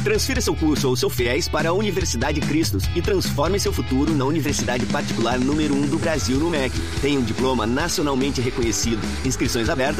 Transfira seu curso ou seu FIES para a Universidade Cristos e transforme seu futuro na universidade particular número 1 do Brasil no MEC. Tem um diploma nacionalmente reconhecido. Inscrições abertas